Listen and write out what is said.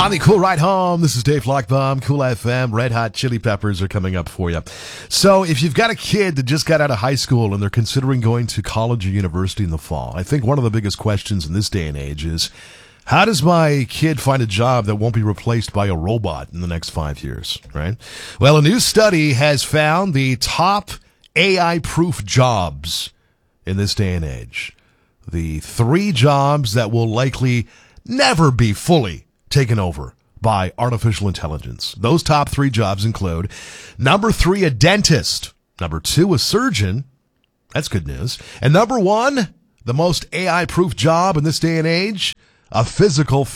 On the Cool Ride Home, this is Dave Lockbaum, Cool FM. Red Hot Chili Peppers are coming up for you. So if you've got a kid that just got out of high school and they're considering going to college or university in the fall, I think one of the biggest questions in this day and age is, how does my kid find a job that won't be replaced by a robot in the next 5 years, right? Well, a new study has found the top AI-proof jobs in this day and age. The 3 jobs that will likely never be fully taken over by artificial intelligence. Those top 3 jobs include number 3, a dentist. Number 2, a surgeon. That's good news. And number 1, the most AI-proof job in this day and age, a physical